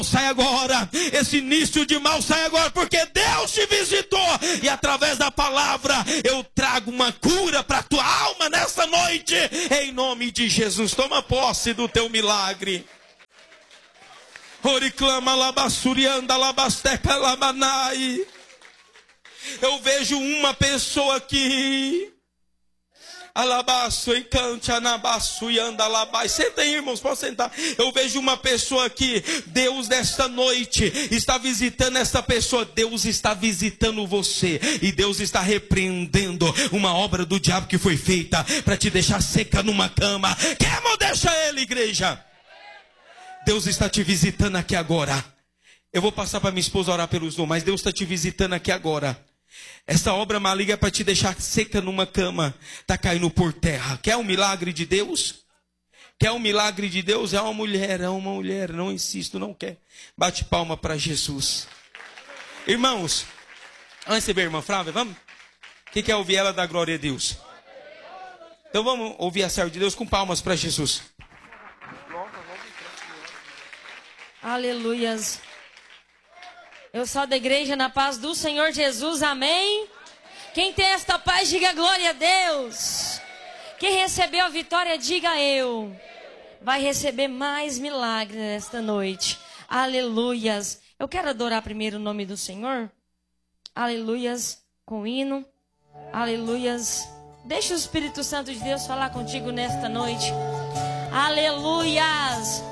sai agora, esse início de mal sai agora, porque Deus te visitou, e através da palavra eu trago uma cura para a tua alma nessa noite, em nome de Jesus. Toma posse do teu milagre. Oriclama labassurianda labasteca labanai. Eu vejo uma pessoa aqui. Alabaço, encante, anabaço e anda alabai. Senta aí, irmãos, pode sentar. Eu vejo uma pessoa aqui. Deus nesta noite está visitando essa pessoa. Deus está visitando você. E Deus está repreendendo uma obra do diabo que foi feita para te deixar seca numa cama. Quer ou deixa ele, igreja? Deus está te visitando aqui agora. Eu vou passar para minha esposa orar pelos dons, mas Deus está te visitando aqui agora. Essa obra maligna é para te deixar seca numa cama, está caindo por terra. Quer um milagre de Deus? Quer um milagre de Deus? É uma mulher, não insisto, não quer. Bate palma para Jesus. Irmãos, vamos receber a irmã Flávia, vamos? Quem quer ouvir ela dar glória a Deus? Então vamos ouvir a serva de Deus com palmas para Jesus. Aleluias. Eu sou da igreja na paz do Senhor Jesus, amém? Quem tem esta paz, diga glória a Deus. Quem recebeu a vitória, diga eu. Vai receber mais milagres nesta noite. Aleluias. Eu quero adorar primeiro o nome do Senhor. Aleluias. Com hino. Aleluias. Deixa o Espírito Santo de Deus falar contigo nesta noite. Aleluias.